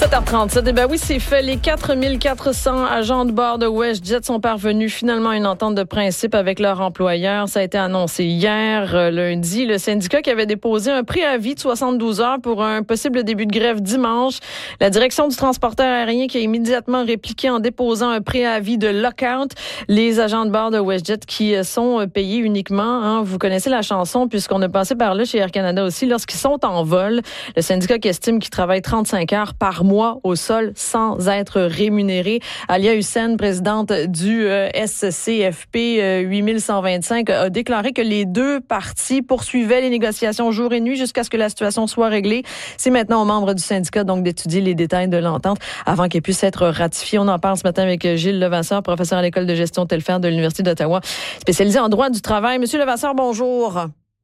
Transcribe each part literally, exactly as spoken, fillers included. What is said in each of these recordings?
sept heures trente-sept, eh bien oui, c'est fait. Les quatre mille quatre cents agents de bord de WestJet sont parvenus finalement à une entente de principe avec leur employeur. Ça a été annoncé hier, euh, lundi. Le syndicat qui avait déposé un préavis de soixante-douze heures pour un possible début de grève dimanche. La direction du transporteur aérien qui a immédiatement répliqué en déposant un préavis de lockout. Les agents de bord de WestJet qui sont payés uniquement, hein, vous connaissez la chanson puisqu'on a passé par là chez Air Canada aussi, lorsqu'ils sont en vol. Le syndicat qui estime qu'ils travaillent trente-cinq heures par mois au sol sans être rémunérés. Alia Hussein, présidente du euh, S C F P euh, huit mille cent vingt-cinq, a déclaré que les deux parties poursuivaient les négociations jour et nuit jusqu'à ce que la situation soit réglée. C'est maintenant aux membres du syndicat donc d'étudier les détails de l'entente avant qu'elle puisse être ratifiée. On en parle ce matin avec Gilles Levasseur, professeur à l'École de gestion Telfair de l'Université d'Ottawa, spécialisé en droit du travail. Monsieur Levasseur, bonjour.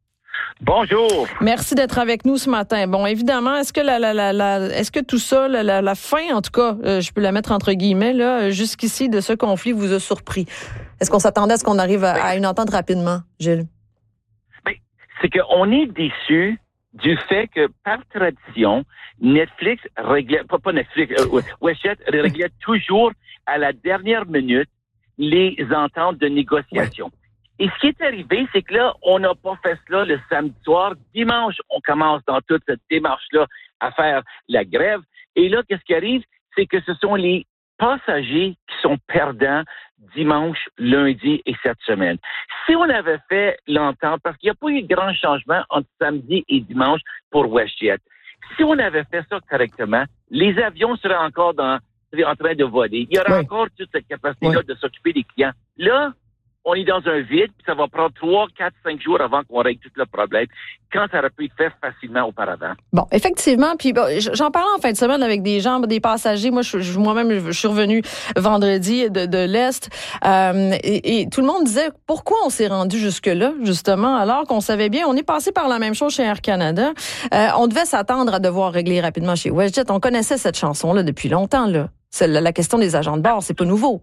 Bonjour. Merci d'être avec nous ce matin. Bon, évidemment, est-ce que la, la, la, la est-ce que tout ça, la, la, la fin, en tout cas, euh, je peux la mettre entre guillemets, là, jusqu'ici de ce conflit vous a surpris? Est-ce qu'on s'attendait à ce qu'on arrive à, à une entente rapidement, Gilles? Ben, c'est qu'on est déçu du fait que, par tradition, Netflix réglait, pas, pas Netflix, euh, WestJet réglait toujours à la dernière minute les ententes de négociation. Ouais. Et ce qui est arrivé, c'est que là, on n'a pas fait cela le samedi soir. Dimanche, on commence dans toute cette démarche-là à faire la grève. Et là, qu'est-ce qui arrive? C'est que ce sont les passagers qui sont perdants dimanche, lundi et cette semaine. Si on avait fait l'entente, parce qu'il n'y a pas eu de grand changement entre samedi et dimanche pour WestJet, si on avait fait ça correctement, les avions seraient encore dans, en train de voler. Il y aurait oui. encore toute cette capacité-là oui. de s'occuper des clients. Là, on est dans un vide, puis ça va prendre trois, quatre, cinq jours avant qu'on règle tout le problème, quand ça aurait pu être fait facilement auparavant. Bon, effectivement, puis bon, j'en parlais en fin de semaine avec des gens, des passagers. Moi, je, moi-même, je suis revenue vendredi de, de l'Est, euh, et, et tout le monde disait pourquoi on s'est rendu jusque-là, justement, alors qu'on savait bien, on est passé par la même chose chez Air Canada. Euh, on devait s'attendre à devoir régler rapidement chez WestJet. On connaissait cette chanson-là depuis longtemps, là. C'est la, la question des agents de bord, c'est pas nouveau.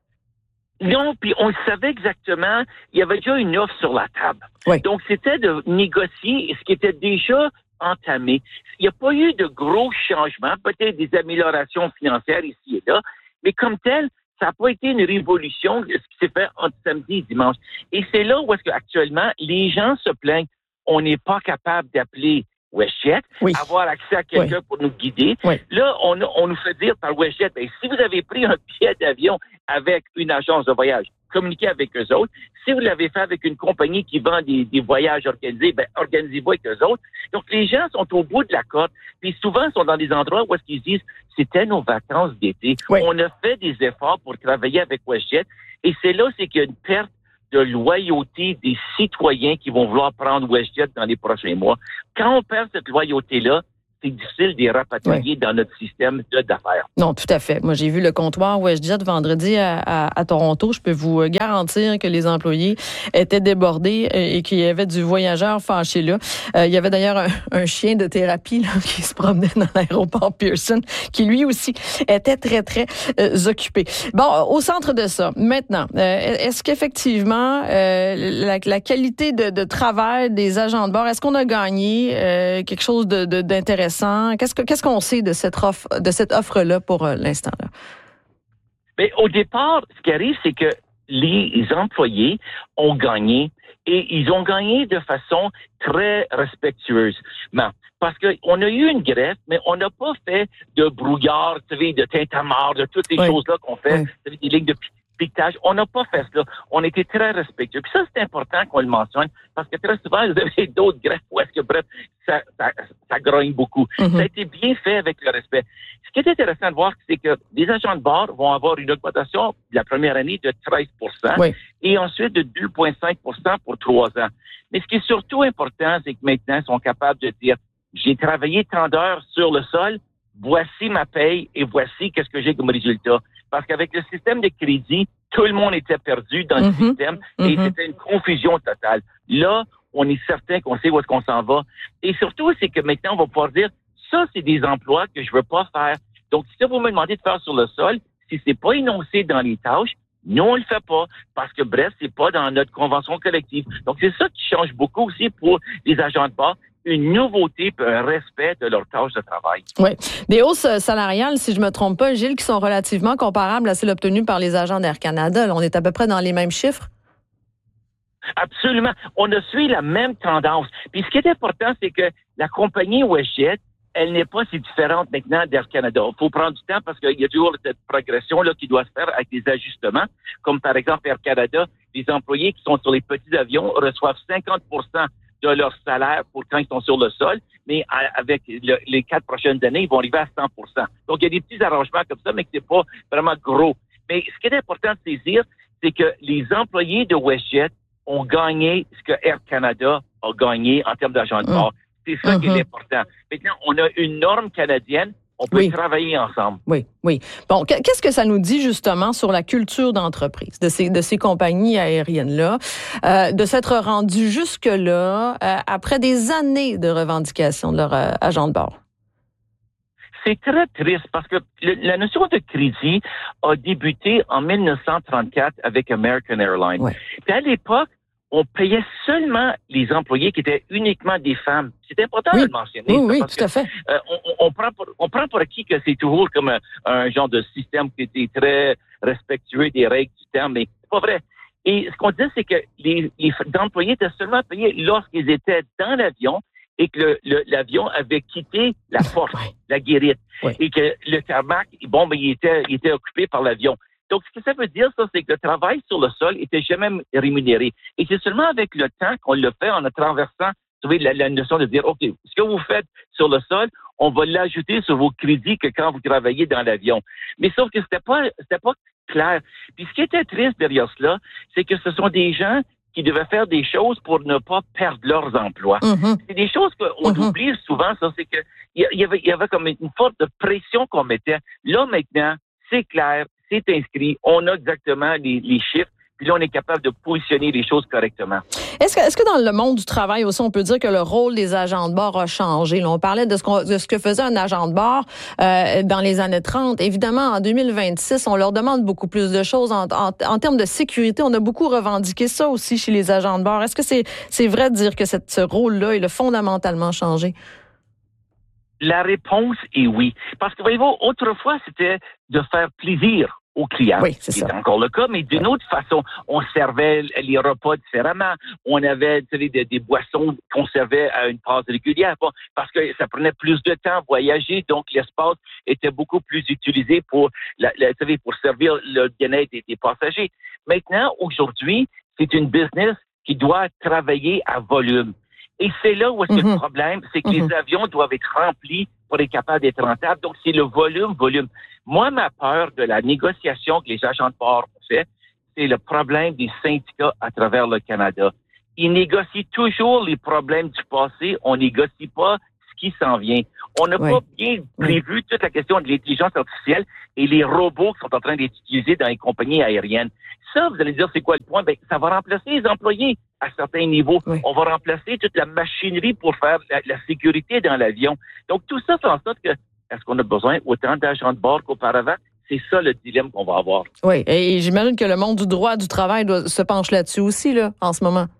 Non, puis on savait exactement, il y avait déjà une offre sur la table. Oui. Donc, c'était de négocier ce qui était déjà entamé. Il n'y a pas eu de gros changements, peut-être des améliorations financières ici et là, mais comme tel, ça n'a pas été une révolution, ce qui s'est fait entre samedi et dimanche. Et c'est là où est-ce qu'actuellement, les gens se plaignent, on n'est pas capable d'appeler WestJet, oui. avoir accès à quelqu'un oui. pour nous guider. Oui. Là, on, on nous fait dire par WestJet, ben, si vous avez pris un billet d'avion avec une agence de voyage, communiquez avec eux autres. Si vous l'avez fait avec une compagnie qui vend des, des voyages organisés, ben, organisez-vous avec eux autres. Donc, les gens sont au bout de la corde, puis souvent, ils sont dans des endroits où est-ce qu'ils disent, c'était nos vacances d'été. Oui. On a fait des efforts pour travailler avec WestJet, et c'est là, c'est qu'il y a une perte de loyauté des citoyens qui vont vouloir prendre WestJet dans les prochains mois. Quand on perd cette loyauté-là, c'est difficile de les rapatrier oui. dans notre système de, d'affaires. Non, tout à fait. Moi, j'ai vu le comptoir WestJet vendredi à, à, à Toronto. Je peux vous garantir que les employés étaient débordés et qu'il y avait du voyageur fâché là. Euh, il y avait d'ailleurs un, un chien de thérapie là, qui se promenait dans l'aéroport Pearson, qui lui aussi était très, très euh, occupé. Bon, au centre de ça, maintenant, euh, est-ce qu'effectivement, euh, la, la qualité de, de travail des agents de bord, est-ce qu'on a gagné euh, quelque chose de, de, d'intéressant? Qu'est-ce, que, qu'est-ce qu'on sait de cette offre, de cette offre-là pour euh, l'instant? Là? Mais au départ, ce qui arrive, c'est que les employés ont gagné et ils ont gagné de façon très respectueuse. Non, parce qu'on a eu une grève, mais on n'a pas fait de brouillard, tu sais, de tintamarre, de toutes les oui. choses-là qu'on fait, oui. des lignes de piquetage. On n'a pas fait cela. On était très respectueux. Puis ça, c'est important qu'on le mentionne, parce que très souvent, vous avez d'autres grèves où est-ce que, bref, ça, ça, ça grogne beaucoup. Mm-hmm. Ça a été bien fait avec le respect. Ce qui est intéressant de voir, c'est que les agents de bord vont avoir une augmentation la première année de treize pour cent oui. et ensuite de deux virgule cinq pour cent pour trois ans. Mais ce qui est surtout important, c'est que maintenant, ils sont capables de dire, j'ai travaillé tant d'heures sur le sol, voici ma paye et voici qu'est-ce que j'ai comme résultat. Parce qu'avec le système de crédit, tout le monde était perdu dans mm-hmm. le système et mm-hmm. c'était une confusion totale. Là, on est certain qu'on sait où est-ce qu'on s'en va. Et surtout, c'est que maintenant, on va pouvoir dire, ça, c'est des emplois que je veux pas faire. Donc, si vous me demandez de faire sur le sol, si c'est pas énoncé dans les tâches, nous, on le fait pas. Parce que, bref, c'est pas dans notre convention collective. Donc, c'est ça qui change beaucoup aussi pour les agents de bord. une nouveauté et un respect de leur tâche de travail. Oui. Des hausses salariales, si je me trompe pas, Gilles, qui sont relativement comparables à celles obtenues par les agents d'Air Canada. Là, on est à peu près dans les mêmes chiffres? Absolument. On a suivi la même tendance. Puis ce qui est important, c'est que la compagnie WestJet, elle n'est pas si différente maintenant d'Air Canada. Il faut prendre du temps parce qu'il y a toujours cette progression là qui doit se faire avec des ajustements. Comme par exemple Air Canada, les employés qui sont sur les petits avions reçoivent cinquante pour cent de leur salaire pour quand ils sont sur le sol, mais avec le, les quatre prochaines années, ils vont arriver à cent pour cent. Donc il y a des petits arrangements comme ça, mais que c'est pas vraiment gros. Mais ce qui est important de saisir, c'est que les employés de WestJet ont gagné ce que Air Canada a gagné en termes d'agents de bord. Mmh. C'est ça mmh. qui est important. Maintenant, on a une norme canadienne. On peut oui. travailler ensemble. Oui, oui. Bon, qu'est-ce que ça nous dit justement sur la culture d'entreprise de ces de ces compagnies aériennes-là, euh, de s'être rendues jusque-là euh, après des années de revendications de leurs euh, agents de bord? C'est très triste parce que le, la notion de crédit a débuté en dix-neuf cent trente-quatre avec American Airlines. Ouais. Puis à l'époque, on payait seulement les employés qui étaient uniquement des femmes. C'est important oui. de le mentionner. Oui, oui, parce tout à que, fait. Euh, on, on, prend pour, on prend pour acquis que c'est toujours comme un, un genre de système qui était très respectueux des règles du temps, mais c'est pas vrai. Et ce qu'on dit, c'est que les, les employés étaient seulement payés lorsqu'ils étaient dans l'avion et que le, le, l'avion avait quitté la porte, oui. la guérite, oui. et que le tarmac, bon, ben, il était, il était occupé par l'avion. Donc, ce que ça veut dire, ça, c'est que le travail sur le sol était jamais rémunéré. Et c'est seulement avec le temps qu'on le fait en traversant, vous savez, la, la notion de dire, OK, ce que vous faites sur le sol, on va l'ajouter sur vos crédits que quand vous travaillez dans l'avion. Mais sauf que c'était pas, c'était pas clair. Puis ce qui était triste derrière cela, c'est que ce sont des gens qui devaient faire des choses pour ne pas perdre leurs emplois. Mm-hmm. C'est des choses qu'on mm-hmm. oublie souvent, ça, c'est que il y avait, il y avait comme une forte de pression qu'on mettait. Là, maintenant, c'est clair, c'est inscrit, on a exactement les, les chiffres, puis là, on est capable de positionner les choses correctement. Est-ce que, est-ce que dans le monde du travail aussi, on peut dire que le rôle des agents de bord a changé? Là, on parlait de ce, qu'on, de ce que faisait un agent de bord euh, dans les années trente. Évidemment, en deux mille vingt-six, on leur demande beaucoup plus de choses. En, en, en termes de sécurité, on a beaucoup revendiqué ça aussi chez les agents de bord. Est-ce que c'est, c'est vrai de dire que cette, ce rôle-là, il a fondamentalement changé? La réponse est oui. Parce que, voyez-vous, autrefois, c'était de faire plaisir aux clients. Oui, c'est ça. C'est encore le cas, mais d'une autre façon, on servait les repas différemment. On avait des, des boissons qu'on servait à une phase régulière. Bon, parce que ça prenait plus de temps à voyager, donc l'espace était beaucoup plus utilisé pour, la, la, pour servir le bien-être des, des passagers. Maintenant, aujourd'hui, c'est une business qui doit travailler à volume. Et c'est là où est-ce mm-hmm. le problème, c'est que mm-hmm. les avions doivent être remplis pour être capables d'être rentables. Donc, c'est le volume, volume. Moi, ma peur de la négociation que les agents de bord ont fait, c'est le problème des syndicats à travers le Canada. Ils négocient toujours les problèmes du passé. On négocie pas ce qui s'en vient. On n'a oui. pas bien prévu oui. toute la question de l'intelligence artificielle et les robots qui sont en train d'être utilisés dans les compagnies aériennes. Ça, vous allez dire, c'est quoi le point? Ben, ça va remplacer les employés à certains niveaux. Oui. On va remplacer toute la machinerie pour faire la, la sécurité dans l'avion. Donc, tout ça fait en sorte que, est-ce qu'on a besoin autant d'agents de bord qu'auparavant? C'est ça le dilemme qu'on va avoir. Oui, et j'imagine que le monde du droit du travail doit, se penche là-dessus aussi, là, en ce moment.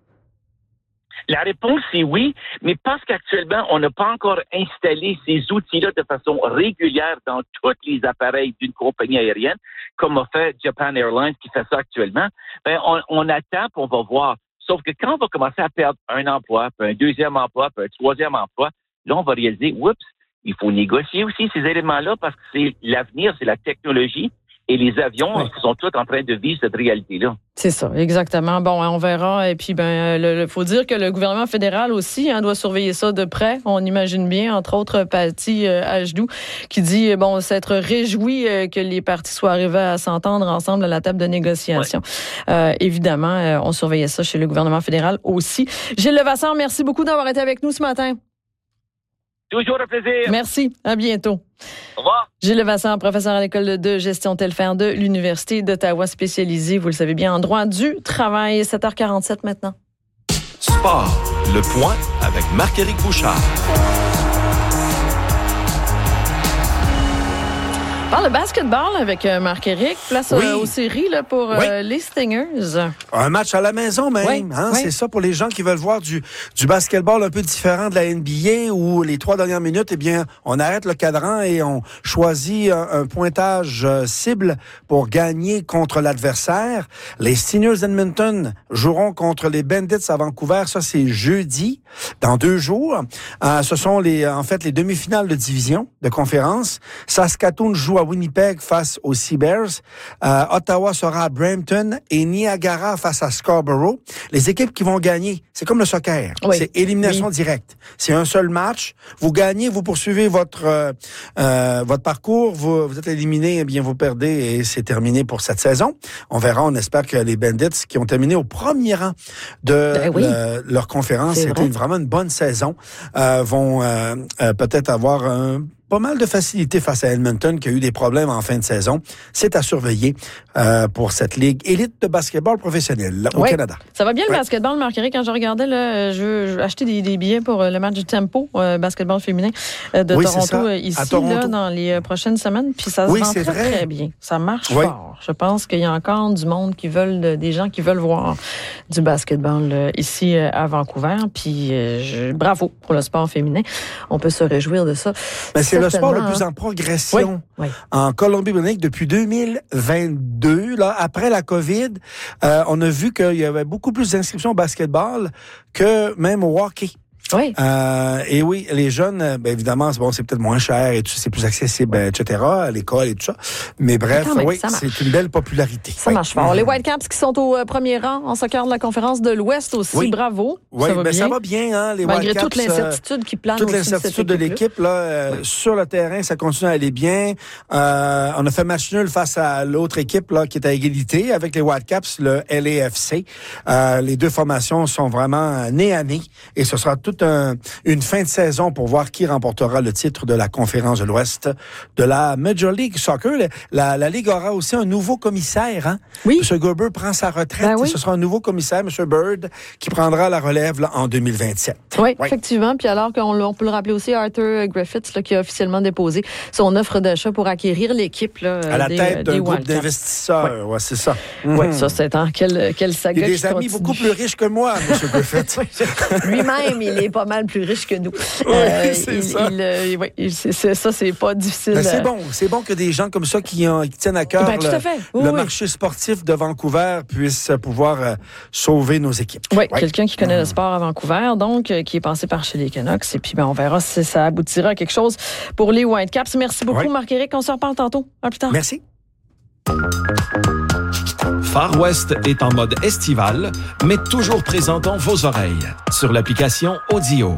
La réponse, c'est oui, mais parce qu'actuellement, on n'a pas encore installé ces outils-là de façon régulière dans tous les appareils d'une compagnie aérienne, comme a fait Japan Airlines qui fait ça actuellement, ben on, on attend et on va voir. Sauf que quand on va commencer à perdre un emploi, puis un deuxième emploi, puis un troisième emploi, là, on va réaliser, oups, il faut négocier aussi ces éléments-là parce que c'est l'avenir, c'est la technologie. Et les avions oui. sont tous en train de vivre cette réalité-là. C'est ça, exactement. Bon, on verra. Et puis, ben, il faut dire que le gouvernement fédéral aussi hein, doit surveiller ça de près. On imagine bien, entre autres, Patty euh, Hajdu, qui dit, bon, s'être réjoui euh, que les partis soient arrivés à s'entendre ensemble à la table de négociation. Oui. Euh, évidemment, euh, on surveillait ça chez le gouvernement fédéral aussi. Gilles Levasseur, merci beaucoup d'avoir été avec nous ce matin. Toujours un plaisir. Merci. À bientôt. Au revoir. Gilles Levasseur, professeur à l'école de gestion Telfair de l'Université d'Ottawa, spécialisé, vous le savez bien, en droit du travail. sept heures quarante-sept maintenant. Sport, le point avec Marc-Éric Bouchard. On parle de basketball avec euh, Marc-Éric. Place oui. euh, aux séries là, pour euh, oui. les Stingers. Un match à la maison même. Oui. Hein? Oui. C'est ça pour les gens qui veulent voir du, du basketball un peu différent de la N B A où les trois dernières minutes, eh bien, on arrête le cadran et on choisit un, un pointage euh, cible pour gagner contre l'adversaire. Les Stingers d'Edmonton joueront contre les Bandits à Vancouver. Ça, c'est jeudi, dans deux jours. Euh, ce sont les, en fait, les demi-finales de division, de conférence. Saskatoon joue à Winnipeg face aux Sea Bears. Euh, Ottawa sera à Brampton et Niagara face à Scarborough. Les équipes qui vont gagner, c'est comme le soccer. Oui. C'est élimination oui. directe. C'est un seul match. Vous gagnez, vous poursuivez votre euh, euh, votre parcours. Vous, vous êtes éliminé, eh bien vous perdez et c'est terminé pour cette saison. On verra. On espère que les Bandits qui ont terminé au premier rang de ben oui. le, leur conférence, c'est c'était vrai. vraiment une bonne saison, euh, vont euh, euh, peut-être avoir un pas mal de facilité face à Edmonton qui a eu des problèmes en fin de saison. C'est à surveiller euh, pour cette ligue élite de basketball professionnel là, au oui. Canada. Ça va bien le oui. basketball, Marc-Éric. Quand je regardais, là, je, je veux acheter des, des billets pour le match du Tempo, euh, basketball féminin euh, de oui, Toronto euh, ici Toronto. Là, dans les euh, prochaines semaines. Puis ça se oui, vend très, vrai. très bien. Ça marche oui. fort. Je pense qu'il y a encore du monde qui veulent, des gens qui veulent voir du basketball euh, ici euh, à Vancouver. Puis euh, je, bravo pour le sport féminin. On peut se réjouir de ça. Mais c'est le sport le plus hein. en progression oui, oui. en Colombie-Britannique depuis deux mille vingt-deux. Là, après la COVID, euh, on a vu qu'il y avait beaucoup plus d'inscriptions au basketball que même au hockey. Oui. Euh, et oui, les jeunes, ben évidemment, c'est bon, c'est peut-être moins cher et tout, c'est plus accessible, et cetera, à l'école et tout ça. Mais bref, même, oui, c'est une belle popularité. Ça oui. marche fort. Les Whitecaps qui sont au euh, premier rang en soccer de la conférence de l'Ouest aussi, oui. bravo. Oui, ça va ben bien. ça va bien, hein, les Malgré Whitecaps. toute l'incertitude qui plane Toute aussi l'incertitude de, de cette l'équipe, là, euh, oui. sur le terrain, ça continue à aller bien. Euh, on a fait match nul face à l'autre équipe, là, qui est à égalité avec les Whitecaps, le L A F C. Euh, les deux formations sont vraiment nez à nez et ce sera toute un, une fin de saison pour voir qui remportera le titre de la conférence de l'Ouest de la Major League Soccer. La, la Ligue aura aussi un nouveau commissaire. Hein? Oui. M. Gerber prend sa retraite. Ben oui. Ce sera un nouveau commissaire, M. Bird, qui prendra la relève là, en deux mille vingt-sept. Oui, oui. effectivement. Puis alors qu'on on peut le rappeler aussi, Arthur Griffiths, là, qui a officiellement déposé son offre d'achat pour acquérir l'équipe. Là, à la des, tête d'un des groupe Wildcats. d'investisseurs. Ouais. ouais, c'est ça. Oui, mmh. ça, c'est un quel, quel saga. Il a des qui amis continue. beaucoup plus riches que moi, M. Griffith. Lui-même, il est pas mal plus riche que nous. Oui, euh, c'est il, ça. Il, euh, oui, il, c'est, c'est, ça, c'est pas difficile. Ben, c'est bon. C'est bon que des gens comme ça qui, ont, qui tiennent à cœur ben, tout à fait. Oui, le oui. marché sportif de Vancouver puissent pouvoir euh, sauver nos équipes. Oui, ouais. Quelqu'un qui connaît mmh. le sport à Vancouver, donc, euh, qui est passé par chez les Canucks. Et puis, ben, on verra si ça aboutira à quelque chose pour les Whitecaps. Merci beaucoup, ouais. Marc-Éric. On se reparle tantôt. À plus tard. Merci. Far West est en mode estival, mais toujours présent dans vos oreilles sur l'application Audio.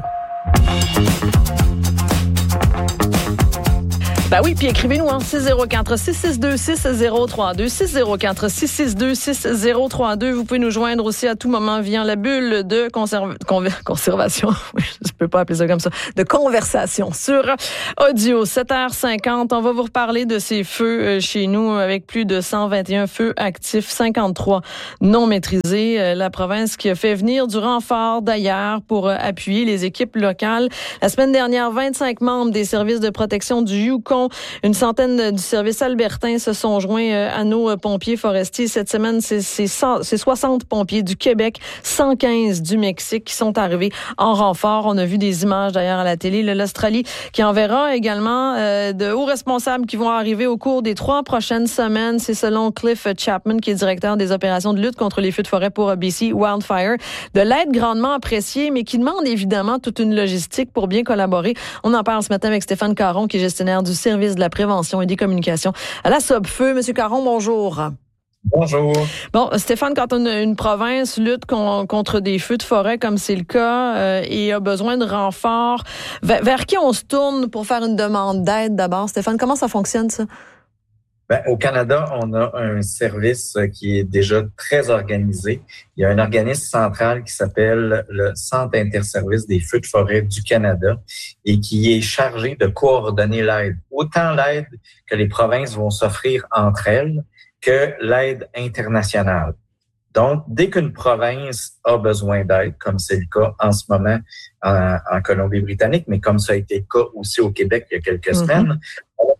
Ben oui, puis écrivez-nous en six zéro quatre, six six deux, six zéro trois deux, six zéro quatre, six six deux, six zéro trois deux. Vous pouvez nous joindre aussi à tout moment via la bulle de conserv... Conver... conservation. Je peux pas appeler ça comme ça. De conversation sur Audio. sept heures cinquante. On va vous reparler de ces feux chez nous avec plus de cent vingt et un feux actifs, cinquante-trois non maîtrisés. La province qui a fait venir du renfort d'ailleurs pour appuyer les équipes locales. La semaine dernière, vingt-cinq membres des services de protection du Yukon, une centaine du service albertain se sont joints à nos pompiers forestiers. Cette semaine, c'est, c'est, cent, c'est soixante pompiers du Québec, cent quinze du Mexique qui sont arrivés en renfort. On a vu des images d'ailleurs à la télé. L'Australie qui enverra également euh, de hauts responsables qui vont arriver au cours des trois prochaines semaines. C'est selon Cliff Chapman, qui est directeur des opérations de lutte contre les feux de forêt pour B C Wildfire. De l'aide grandement appréciée, mais qui demande évidemment toute une logistique pour bien collaborer. On en parle ce matin avec Stéphane Caron, qui est gestionnaire du service de la prévention et des communications à la SOBFeu. Monsieur Caron, bonjour. Bonjour. Bon, Stéphane, quand une, une province lutte con, contre des feux de forêt, comme c'est le cas, euh, et a besoin de renforts, vers, vers qui on se tourne pour faire une demande d'aide d'abord? Stéphane, comment ça fonctionne, ça? Ben, au Canada, on a un service qui est déjà très organisé. Il y a un organisme central qui s'appelle le Centre interservice des feux de forêt du Canada et qui est chargé de coordonner l'aide. Autant l'aide que les provinces vont s'offrir entre elles que l'aide internationale. Donc, dès qu'une province a besoin d'aide, comme c'est le cas en ce moment en, en Colombie-Britannique, mais comme ça a été le cas aussi au Québec il y a quelques mm-hmm. semaines, on va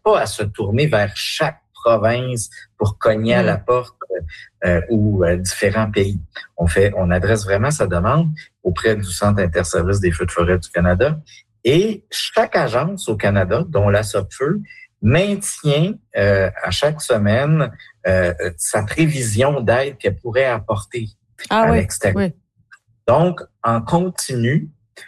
pas à se tourner vers chaque province pour cogner mmh. à la porte euh, ou euh, différents pays. On fait, on adresse vraiment sa demande auprès du Centre interservice des feux de forêt du Canada et chaque agence au Canada, dont la SOPFEU, maintient euh, à chaque semaine euh, sa prévision d'aide qu'elle pourrait apporter ah, à oui, l'extérieur. Oui. Donc, en continu,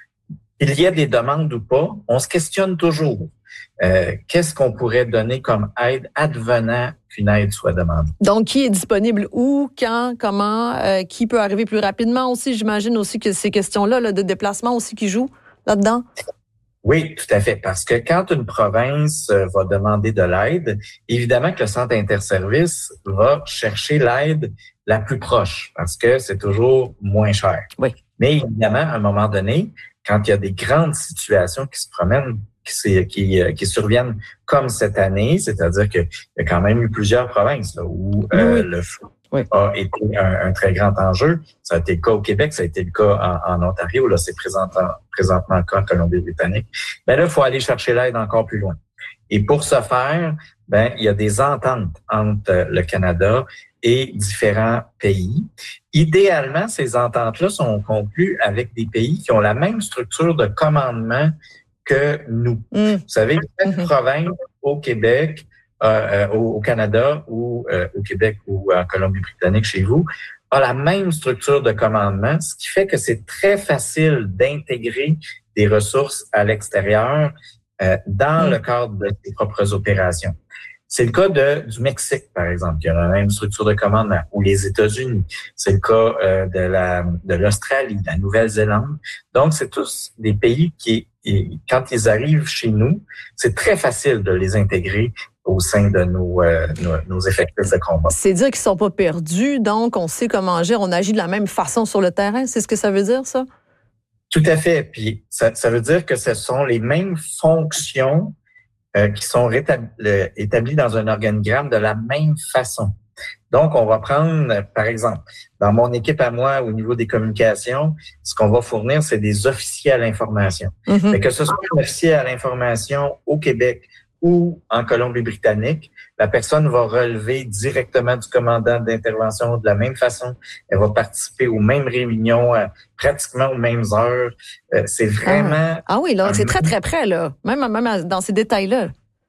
il y a des demandes ou pas, on se questionne toujours. Euh, qu'est-ce qu'on pourrait donner comme aide advenant qu'une aide soit demandée? Donc, qui est disponible où, quand, comment, euh, qui peut arriver plus rapidement aussi? J'imagine aussi que ces questions-là là, de déplacement aussi qui jouent là-dedans? Oui, tout à fait. Parce que quand une province va demander de l'aide, évidemment que le Centre interservice va chercher l'aide la plus proche parce que c'est toujours moins cher. Oui. Mais évidemment, à un moment donné, quand il y a des grandes situations qui se promènent, qui, qui, qui surviennent comme cette année, c'est-à-dire qu'il y a quand même eu plusieurs provinces là, où euh, oui. le feu oui. a été un, un très grand enjeu. Ça a été le cas au Québec, ça a été le cas en, en Ontario, là c'est présentement, présentement le cas en Colombie-Britannique. Mais là, il faut aller chercher l'aide encore plus loin. Et pour ce faire, ben il y a des ententes entre le Canada et différents pays. Idéalement, ces ententes-là sont conclues avec des pays qui ont la même structure de commandement que nous. Mm. Vous savez, chaque mm-hmm. province au Québec, euh, au, au Canada ou euh, au Québec ou en Colombie-Britannique chez vous, a la même structure de commandement, ce qui fait que c'est très facile d'intégrer des ressources à l'extérieur euh, dans mm. le cadre de ses propres opérations. C'est le cas de, du Mexique, par exemple, qui a la même structure de commandement, ou les États-Unis. C'est le cas euh, de la de l'Australie, de la Nouvelle-Zélande. Donc, c'est tous des pays qui, et, quand ils arrivent chez nous, c'est très facile de les intégrer au sein de nos, euh, nos, nos effectifs de combat. C'est dire qu'ils sont pas perdus, donc on sait comment agir, on agit de la même façon sur le terrain. C'est ce que ça veut dire, ça? Tout à fait. Puis, ça, ça veut dire que ce sont les mêmes fonctions Euh, qui sont rétabli, euh, établis dans un organigramme de la même façon. Donc, on va prendre, euh, par exemple, dans mon équipe à moi, au niveau des communications, ce qu'on va fournir, c'est des officiers à l'information. Mm-hmm. Mais que ce soit un officier à l'information au Québec ou en Colombie-Britannique, la personne va relever directement du commandant d'intervention de la même façon. Elle va participer aux mêmes réunions, euh, pratiquement aux mêmes heures. Euh, c'est vraiment... Ah, ah oui, là, c'est très, très près, là. Même, même dans ces détails-là.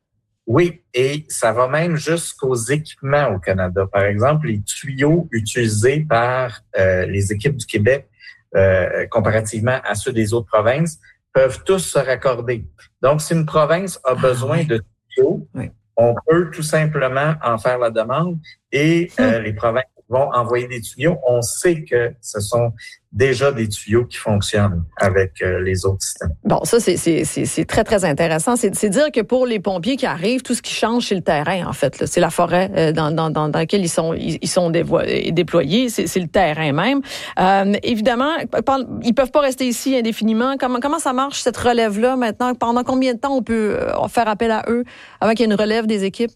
Oui, et ça va même jusqu'aux équipements au Canada. Par exemple, les tuyaux utilisés par euh, les équipes du Québec, euh, comparativement à ceux des autres provinces, peuvent tous se raccorder. Donc, si une province a besoin ah, oui. de tuyaux, oui. on peut tout simplement en faire la demande et hum. euh, les provinces vont envoyer des tuyaux. On sait que ce sont déjà des tuyaux qui fonctionnent avec euh, les autres systèmes. Bon, ça, c'est, c'est, c'est, c'est très, très intéressant. C'est, c'est dire que pour les pompiers qui arrivent, tout ce qui change, c'est le terrain, en fait. Là. C'est la forêt euh, dans, dans, dans, dans laquelle ils sont, ils, ils sont dévo- déployés. C'est, c'est le terrain même. Euh, évidemment, ils peuvent pas rester ici indéfiniment. Comment, comment ça marche, cette relève-là, maintenant? Pendant combien de temps on peut euh, faire appel à eux avant qu'il y ait une relève des équipes?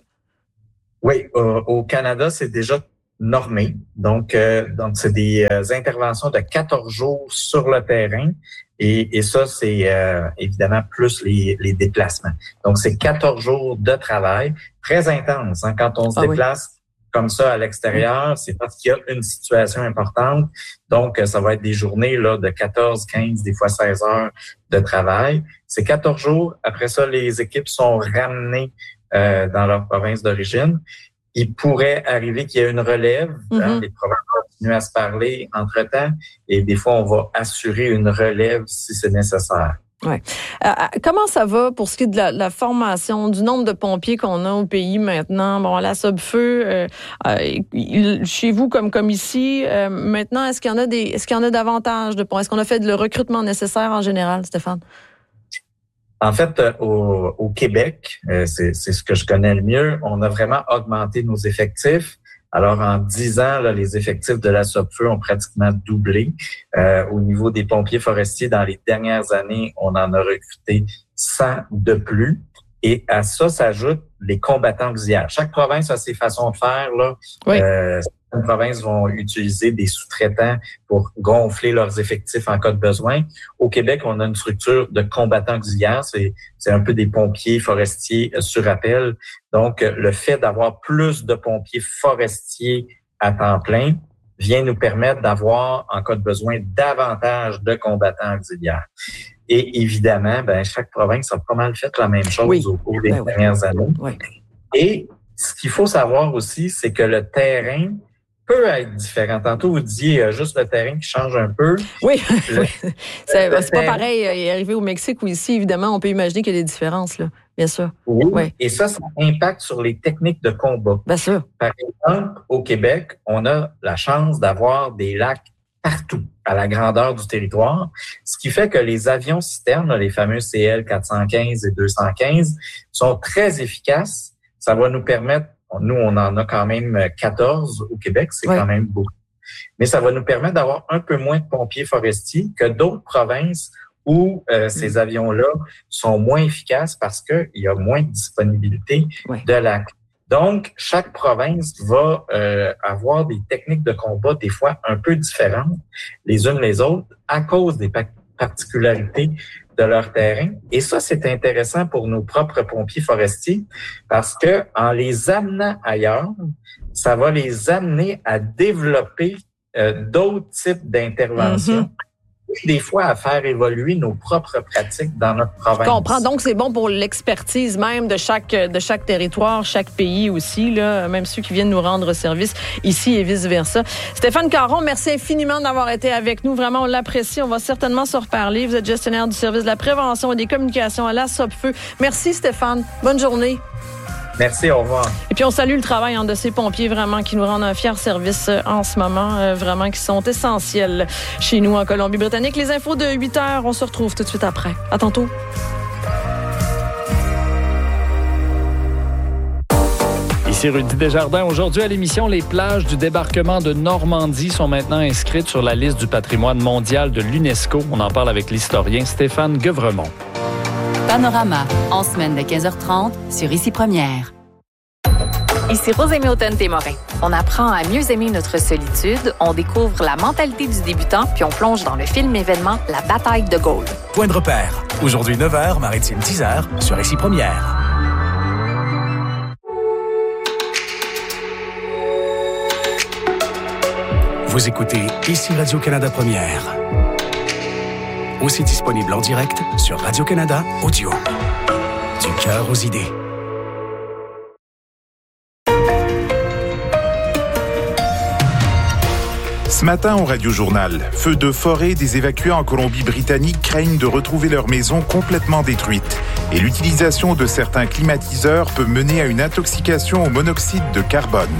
Oui, euh, au Canada, c'est déjà normé. Donc, euh, donc c'est des euh, interventions de quatorze jours sur le terrain. Et, et ça, c'est euh, évidemment plus les, les déplacements. Donc, c'est quatorze jours de travail très intense. Hein. Quand on se ah, déplace oui. comme ça à l'extérieur, c'est parce qu'il y a une situation importante. Donc, ça va être des journées là de quatorze, quinze, des fois seize heures de travail. C'est quatorze jours. Après ça, les équipes sont ramenées euh, dans leur province d'origine. Il pourrait arriver qu'il y ait une relève. Mm-hmm. Hein, les provinces continuent à se parler entre-temps et des fois, on va assurer une relève si c'est nécessaire. Ouais. Euh, comment ça va pour ce qui est de la, la formation, du nombre de pompiers qu'on a au pays maintenant? Bon, la SOPFEU, euh, euh, chez vous comme comme ici, euh, maintenant, est-ce qu'il y en a des, est-ce qu'il y en a davantage de pompiers? Est-ce qu'on a fait le recrutement nécessaire en général, Stéphane? En fait, euh, au, au Québec, euh, c'est, c'est ce que je connais le mieux, on a vraiment augmenté nos effectifs. Alors, en dix ans, là, les effectifs de la SOPFEU ont pratiquement doublé. Euh, au niveau des pompiers forestiers, dans les dernières années, on en a recruté cent de plus. Et à ça s'ajoutent les combattants auxiliaires. Chaque province a ses façons de faire. Là. Oui. Euh, Certaines provinces vont utiliser des sous-traitants pour gonfler leurs effectifs en cas de besoin. Au Québec, on a une structure de combattants auxiliaires. C'est, c'est un peu des pompiers forestiers sur appel. Donc, le fait d'avoir plus de pompiers forestiers à temps plein vient nous permettre d'avoir, en cas de besoin, davantage de combattants auxiliaires. Et évidemment, ben, chaque province a pas mal fait la même chose oui. au cours des ben dernières oui. années. Oui. Et ce qu'il faut savoir aussi, c'est que le terrain peut être différent. Tantôt, vous disiez euh, juste le terrain qui change un peu. Oui, le, c'est, le c'est pas pareil. Euh, arrivé au Mexique ou ici, évidemment, on peut imaginer qu'il y a des différences, là, bien sûr. Oui, oui. Et ça, ça impacte sur les techniques de combat. Bien sûr. Par exemple, au Québec, on a la chance d'avoir des lacs partout, à la grandeur du territoire, ce qui fait que les avions citernes, les fameux C L quatre cent quinze et deux cent quinze, sont très efficaces. Ça va nous permettre, nous, on en a quand même quatorze au Québec, c'est oui. quand même beaucoup. Mais ça va nous permettre d'avoir un peu moins de pompiers forestiers que d'autres provinces où euh, mmh. ces avions-là sont moins efficaces parce qu'il y a moins de disponibilité oui. de lacs. Donc, chaque province va euh, avoir des techniques de combat des fois un peu différentes les unes les autres à cause des particularités de leur terrain. Et ça, c'est intéressant pour nos propres pompiers forestiers parce que en les amenant ailleurs, ça va les amener à développer euh, d'autres types d'interventions. Mm-hmm. Des fois à faire évoluer nos propres pratiques dans notre province. Je comprends. Donc, c'est bon pour l'expertise même de chaque de chaque territoire, chaque pays aussi, là, même ceux qui viennent nous rendre service ici et vice-versa. Stéphane Caron, merci infiniment d'avoir été avec nous. Vraiment, on l'apprécie. On va certainement se reparler. Vous êtes gestionnaire du service de la prévention et des communications à la SOPFEU. Merci, Stéphane. Bonne journée. Merci, au revoir. Et puis, on salue le travail hein, de ces pompiers vraiment qui nous rendent un fier service euh, en ce moment, euh, vraiment qui sont essentiels chez nous en Colombie-Britannique. Les infos de huit heures, on se retrouve tout de suite après. À tantôt. Ici Rudy Desjardins. Aujourd'hui à l'émission, les plages du débarquement de Normandie sont maintenant inscrites sur la liste du patrimoine mondial de l'UNESCO. On en parle avec l'historien Stéphane Guevremont. Panorama, en semaine de quinze heures trente sur Ici Première. Ici Rosémie Automne-Témorin. On apprend à mieux aimer notre solitude, on découvre la mentalité du débutant, puis on plonge dans le film événement La bataille de Gaulle. Point de repère. Aujourd'hui neuf heures, Maritime dix heures sur Ici Première. Vous écoutez Ici Radio-Canada Première. Aussi disponible en direct sur Radio-Canada Audio. Du cœur aux idées. Ce matin au Radio-Journal, feu de forêt, des évacués en Colombie-Britannique craignent de retrouver leur maison complètement détruite. Et l'utilisation de certains climatiseurs peut mener à une intoxication au monoxyde de carbone.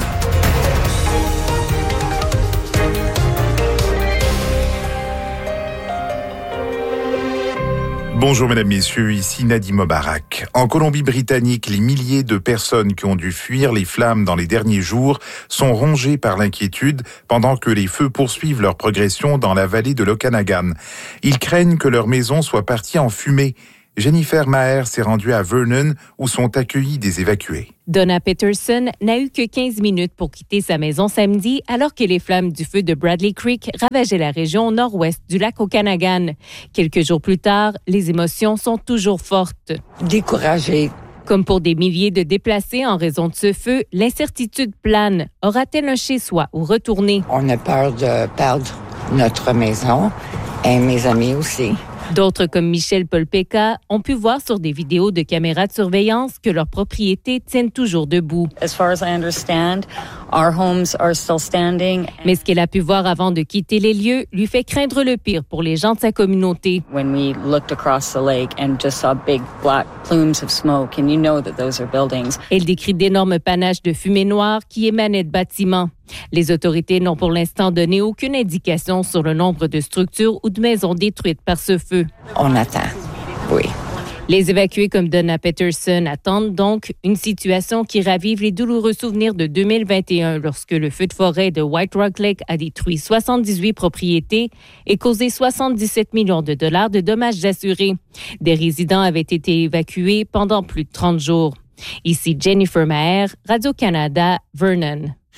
Bonjour mesdames, messieurs, ici Nadim Mobarak. En Colombie-Britannique, les milliers de personnes qui ont dû fuir les flammes dans les derniers jours sont rongées par l'inquiétude pendant que les feux poursuivent leur progression dans la vallée de l'Okanagan. Ils craignent que leur maison soit partie en fumée. Jennifer Maher s'est rendue à Vernon où sont accueillis des évacués. Donna Peterson n'a eu que quinze minutes pour quitter sa maison samedi alors que les flammes du feu de Bradley Creek ravageaient la région nord-ouest du lac Okanagan. Quelques jours plus tard, les émotions sont toujours fortes. Découragée. Comme pour des milliers de déplacés en raison de ce feu, l'incertitude plane. Aura-t-elle un chez-soi où retourner? On a peur de perdre notre maison et mes amis aussi. D'autres, comme Michel Polpeca, ont pu voir sur des vidéos de caméras de surveillance que leurs propriétés tiennent toujours debout. As far as I understand, our homes are still standing. Mais ce qu'elle a pu voir avant de quitter les lieux lui fait craindre le pire pour les gens de sa communauté. When we looked across the lake and just saw big black plumes of smoke, and you know that those are buildings. Elle décrit d'énormes panaches de fumée noire qui émanaient de bâtiments. Les autorités n'ont pour l'instant donné aucune indication sur le nombre de structures ou de maisons détruites par ce feu. On attend, oui. Les évacués comme Donna Peterson attendent donc une situation qui ravive les douloureux souvenirs de deux mille vingt et un lorsque le feu de forêt de White Rock Lake a détruit soixante-dix-huit propriétés et causé soixante-dix-sept millions de dollars de dommages assurés. Des résidents avaient été évacués pendant plus de trente jours. Ici Jennifer Maher, Radio-Canada, Vernon.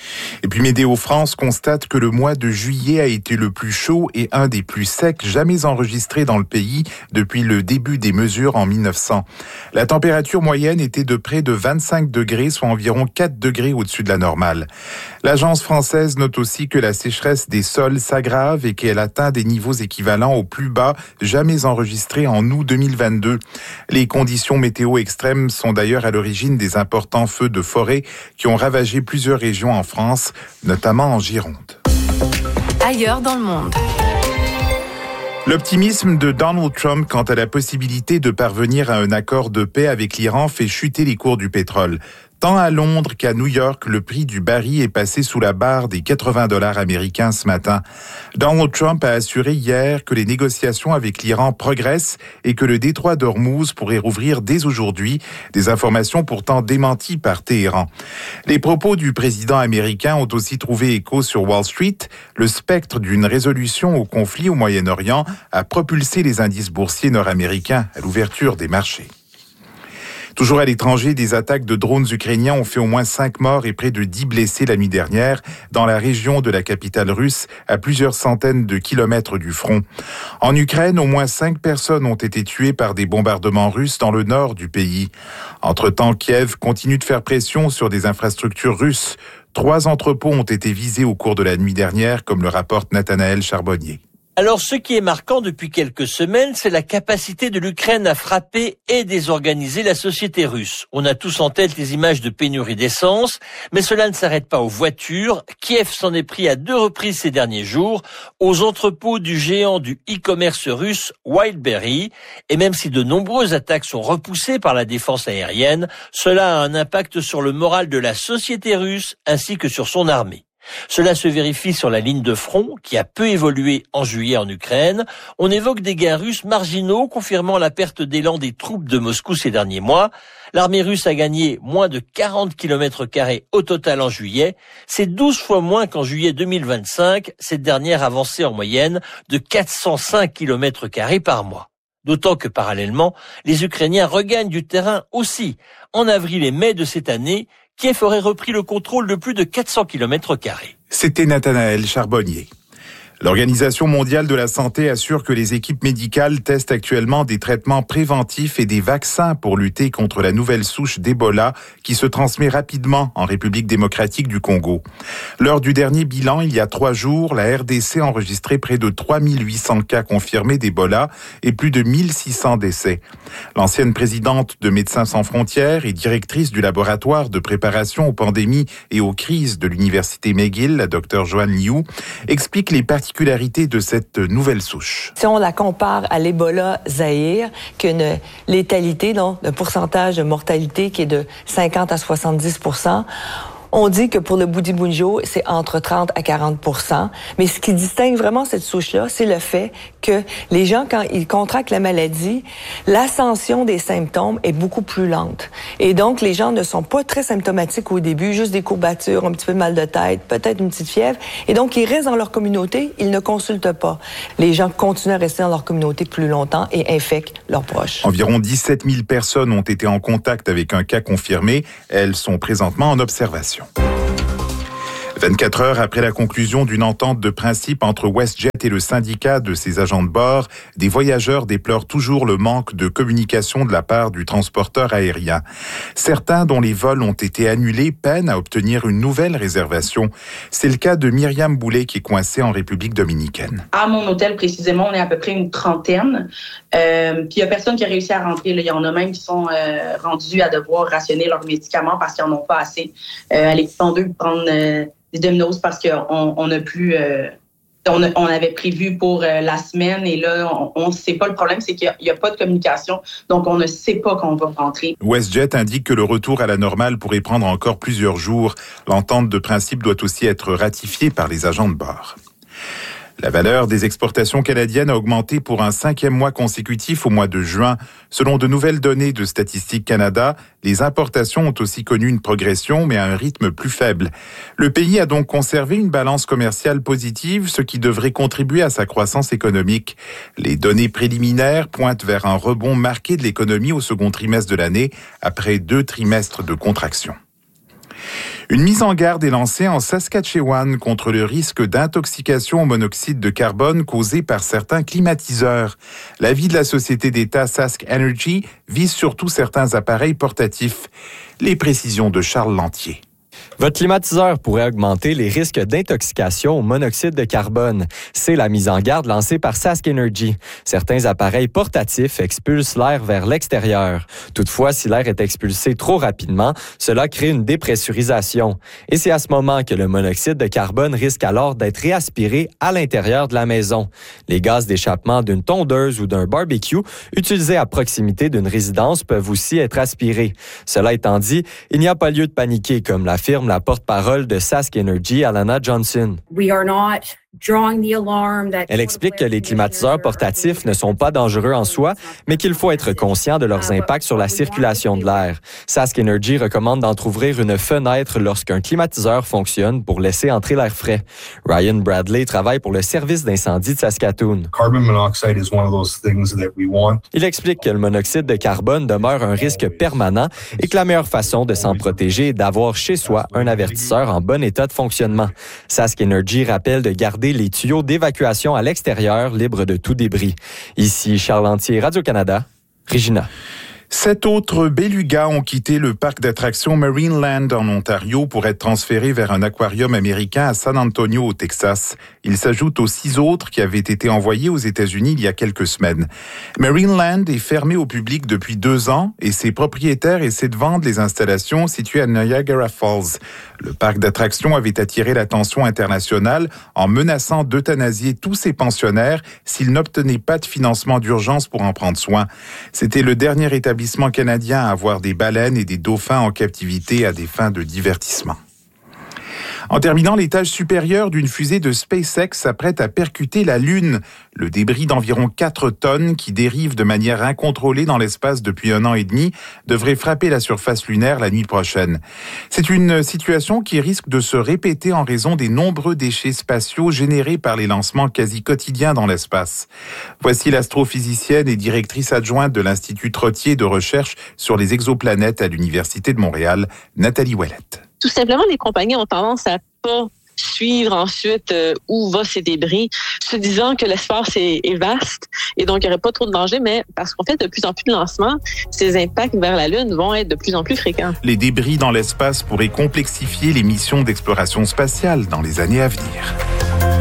Et puis Météo France constate que le mois de juillet a été le plus chaud et un des plus secs jamais enregistrés dans le pays depuis le début des mesures en mille neuf cents. La température moyenne était de près de vingt-cinq degrés, soit environ quatre degrés au-dessus de la normale. L'agence française note aussi que la sécheresse des sols s'aggrave et qu'elle atteint des niveaux équivalents au plus bas jamais enregistrés en août deux mille vingt-deux. Les conditions météo extrêmes sont d'ailleurs à l'origine des importants feux de forêt qui ont ravagé plusieurs régions en France, notamment en Gironde. Ailleurs dans le monde. L'optimisme de Donald Trump quant à la possibilité de parvenir à un accord de paix avec l'Iran fait chuter les cours du pétrole. Tant à Londres qu'à New York, le prix du baril est passé sous la barre des quatre-vingts dollars américains ce matin. Donald Trump a assuré hier que les négociations avec l'Iran progressent et que le détroit d'Ormuz pourrait rouvrir dès aujourd'hui, des informations pourtant démenties par Téhéran. Les propos du président américain ont aussi trouvé écho sur Wall Street. Le spectre d'une résolution au conflit au Moyen-Orient a propulsé les indices boursiers nord-américains à l'ouverture des marchés. Toujours à l'étranger, des attaques de drones ukrainiens ont fait au moins cinq morts et près de dix blessés la nuit dernière dans la région de la capitale russe, à plusieurs centaines de kilomètres du front. En Ukraine, au moins cinq personnes ont été tuées par des bombardements russes dans le nord du pays. Entre-temps, Kiev continue de faire pression sur des infrastructures russes. Trois entrepôts ont été visés au cours de la nuit dernière, comme le rapporte Nathanaël Charbonnier. Alors, ce qui est marquant depuis quelques semaines, c'est la capacité de l'Ukraine à frapper et désorganiser la société russe. On a tous en tête les images de pénurie d'essence, mais cela ne s'arrête pas aux voitures. Kiev s'en est pris à deux reprises ces derniers jours aux entrepôts du géant du e-commerce russe Wildberry. Et même si de nombreuses attaques sont repoussées par la défense aérienne, cela a un impact sur le moral de la société russe ainsi que sur son armée. Cela se vérifie sur la ligne de front qui a peu évolué en juillet en Ukraine. On évoque des gains russes marginaux confirmant la perte d'élan des troupes de Moscou ces derniers mois. L'armée russe a gagné moins de quarante kilomètres carrés au total en juillet. C'est douze fois moins qu'en juillet deux mille vingt-cinq. Cette dernière avançait en moyenne de quatre cent cinq kilomètres carrés par mois. D'autant que parallèlement, les Ukrainiens regagnent du terrain aussi. En avril et mai de cette année, Kiev aurait repris le contrôle de plus de quatre cents kilomètres carrés. C'était Nathanaël Charbonnier. L'Organisation mondiale de la santé assure que les équipes médicales testent actuellement des traitements préventifs et des vaccins pour lutter contre la nouvelle souche d'Ebola qui se transmet rapidement en République démocratique du Congo. Lors du dernier bilan, il y a trois jours, la R D C a enregistré près de trois mille huit cents cas confirmés d'Ebola et plus de mille six cents décès. L'ancienne présidente de Médecins sans frontières et directrice du laboratoire de préparation aux pandémies et aux crises de l'université McGill, la docteure Joanne Liu, explique les particularités de cette nouvelle souche. Si on la compare à l'Ebola Zaïre, qui a une létalité, donc un pourcentage de mortalité qui est de cinquante à soixante-dix pour cent, on dit que pour le Bundibugyo, c'est entre trente à quarante pour cent. Mais ce qui distingue vraiment cette souche-là, c'est le fait que les gens, quand ils contractent la maladie, l'ascension des symptômes est beaucoup plus lente. Et donc, les gens ne sont pas très symptomatiques au début, juste des courbatures, un petit peu de mal de tête, peut-être une petite fièvre. Et donc, ils restent dans leur communauté, ils ne consultent pas. Les gens continuent à rester dans leur communauté plus longtemps et infectent leurs proches. Environ dix-sept mille personnes ont été en contact avec un cas confirmé. Elles sont présentement en observation. vingt-quatre heures après la conclusion d'une entente de principe entre WestJet et le syndicat de ses agents de bord, des voyageurs déplorent toujours le manque de communication de la part du transporteur aérien. Certains dont les vols ont été annulés peinent à obtenir une nouvelle réservation. C'est le cas de Myriam Boulet qui est coincée en République dominicaine. À mon hôtel précisément, on est à peu près une trentaine. Euh, puis il n'y a personne qui a réussi à rentrer. Là. Il y en a même qui sont euh, rendus à devoir rationner leurs médicaments parce qu'ils n'en ont pas assez. Euh, à l'équipement deux, prendre... Euh, des Domino's parce qu'on on a plus euh, on, a, on avait prévu pour euh, la semaine et là on ne sait pas. Le problème, c'est qu'il n'y a, a pas de communication, donc on ne sait pas quand on va rentrer. WestJet indique que le retour à la normale pourrait prendre encore plusieurs jours. L'entente de principe doit aussi être ratifiée par les agents de bord. La valeur des exportations canadiennes a augmenté pour un cinquième mois consécutif au mois de juin. Selon de nouvelles données de Statistique Canada, les importations ont aussi connu une progression, mais à un rythme plus faible. Le pays a donc conservé une balance commerciale positive, ce qui devrait contribuer à sa croissance économique. Les données préliminaires pointent vers un rebond marqué de l'économie au second trimestre de l'année, après deux trimestres de contraction. Une mise en garde est lancée en Saskatchewan contre le risque d'intoxication au monoxyde de carbone causé par certains climatiseurs. L'avis de la société d'État Sask Energy vise surtout certains appareils portatifs. Les précisions de Charles Lantier. Votre climatiseur pourrait augmenter les risques d'intoxication au monoxyde de carbone. C'est la mise en garde lancée par Sask Energy. Certains appareils portatifs expulsent l'air vers l'extérieur. Toutefois, si l'air est expulsé trop rapidement, cela crée une dépressurisation. Et c'est à ce moment que le monoxyde de carbone risque alors d'être réaspiré à l'intérieur de la maison. Les gaz d'échappement d'une tondeuse ou d'un barbecue utilisés à proximité d'une résidence peuvent aussi être aspirés. Cela étant dit, il n'y a pas lieu de paniquer, comme l'affirme la porte-parole de Sask Energy, Alana Johnson. We are not Elle explique que les climatiseurs portatifs ne sont pas dangereux en soi, mais qu'il faut être conscient de leurs impacts sur la circulation de l'air. Sask Energy recommande d'entrouvrir une fenêtre lorsqu'un climatiseur fonctionne pour laisser entrer l'air frais. Ryan Bradley travaille pour le service d'incendie de Saskatoon. Il explique que le monoxyde de carbone demeure un risque permanent et que la meilleure façon de s'en protéger est d'avoir chez soi un avertisseur en bon état de fonctionnement. Sask Energy rappelle de garder les tuyaux d'évacuation à l'extérieur libres de tout débris. Ici Charles Lantier, Radio-Canada, Regina. Sept autres belugas ont quitté le parc d'attractions Marineland en Ontario pour être transférés vers un aquarium américain à San Antonio, au Texas. Ils s'ajoutent aux six autres qui avaient été envoyés aux États-Unis il y a quelques semaines. Marineland est fermé au public depuis deux ans et ses propriétaires essaient de vendre les installations situées à Niagara Falls. Le parc d'attractions avait attiré l'attention internationale en menaçant d'euthanasier tous ses pensionnaires s'ils n'obtenaient pas de financement d'urgence pour en prendre soin. C'était le dernier établissement canadien à avoir des baleines et des dauphins en captivité à des fins de divertissement. En terminant, l'étage supérieur d'une fusée de SpaceX s'apprête à percuter la Lune. Le débris d'environ quatre tonnes qui dérive de manière incontrôlée dans l'espace depuis un an et demi devrait frapper la surface lunaire la nuit prochaine. C'est une situation qui risque de se répéter en raison des nombreux déchets spatiaux générés par les lancements quasi quotidiens dans l'espace. Voici l'astrophysicienne et directrice adjointe de l'Institut Trottier de recherche sur les exoplanètes à l'Université de Montréal, Nathalie Ouellette. Tout simplement, les compagnies ont tendance à pas suivre ensuite euh, où va ces débris, se disant que l'espace est, est vaste et donc il n'y aurait pas trop de danger, mais parce qu'on fait de plus en plus de lancements, ces impacts vers la Lune vont être de plus en plus fréquents. Les débris dans l'espace pourraient complexifier les missions d'exploration spatiale dans les années à venir.